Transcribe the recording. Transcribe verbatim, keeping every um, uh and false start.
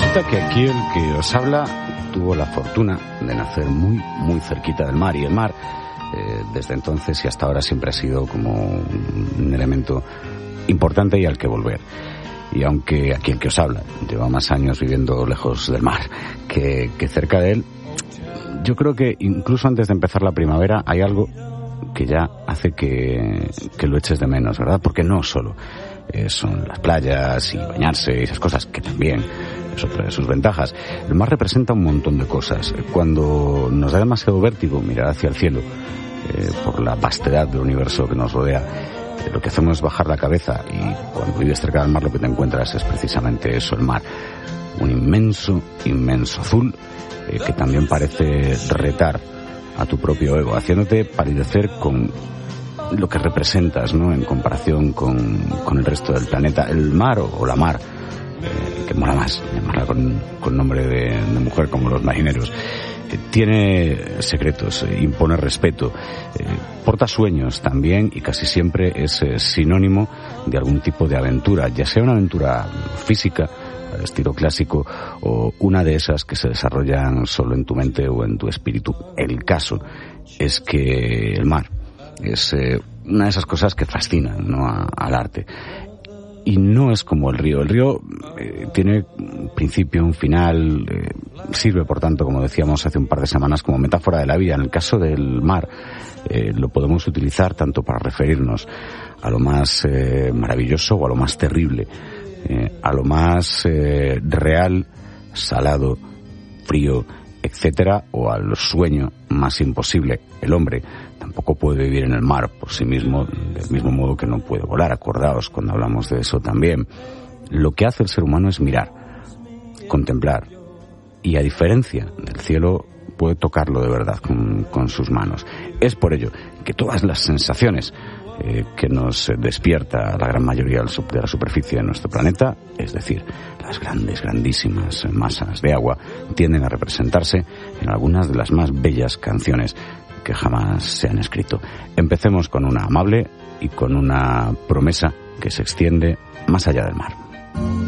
Resulta que aquí el que os habla tuvo la fortuna de nacer muy, muy cerquita del mar, y el mar, eh, desde entonces y hasta ahora, siempre ha sido como un elemento importante y al que volver. Y aunque aquí el que os habla lleva más años viviendo lejos del mar que, que cerca de él, yo creo que incluso antes de empezar la primavera hay algo que ya hace que, que lo eches de menos, ¿verdad? Porque no solo eh, son las playas y bañarse y esas cosas, que también es otra de sus ventajas. El mar representa un montón de cosas. Cuando nos da demasiado vértigo mirar hacia el cielo, eh, por la vastedad del universo que nos rodea, eh, lo que hacemos es bajar la cabeza, y cuando vives cerca del mar lo que te encuentras es precisamente eso, el mar. Un inmenso, inmenso azul, eh, que también parece retar a tu propio ego, haciéndote palidecer con lo que representas, ¿no?, en comparación con, con el resto del planeta. El mar o, o la mar, eh, que mola más llamarla con, con nombre de, de mujer, como los marineros, eh, tiene secretos, eh, impone respeto, eh, porta sueños también, y casi siempre es eh, sinónimo de algún tipo de aventura, ya sea una aventura física, estilo clásico, o una de esas que se desarrollan solo en tu mente o en tu espíritu. El caso es que el mar es eh, una de esas cosas que fascinan, ¿no?, a, al arte. Y no es como el río. El río eh, tiene un principio, un final, eh, sirve, por tanto, como decíamos hace un par de semanas, como metáfora de la vida. En el caso del mar, eh, lo podemos utilizar tanto para referirnos a lo más eh, maravilloso o a lo más terrible, eh, a lo más eh, real, salado, frío, etcétera, o al sueño más imposible. El hombre tampoco puede vivir en el mar por sí mismo, del mismo modo que no puede volar. Acordaos cuando hablamos de eso también. Lo que hace el ser humano es mirar, contemplar, y a diferencia del cielo, puede tocarlo de verdad con, con sus manos. Es por ello que todas las sensaciones eh, que nos despierta la gran mayoría de la superficie de nuestro planeta, es decir, las grandes, grandísimas masas de agua, tienden a representarse en algunas de las más bellas canciones que jamás se han escrito. Empecemos con una amable y con una promesa que se extiende más allá del mar.